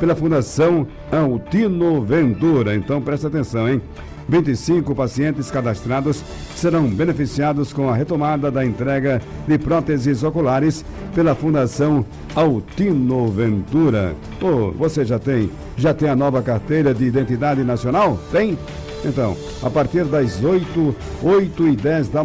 pela Fundação Altino Ventura. Então presta atenção, hein? 25 pacientes cadastrados serão beneficiados com a retomada da entrega de próteses oculares pela Fundação Altino Ventura. Você já tem a nova carteira de identidade nacional? Tem? Então, a partir das 8h10 da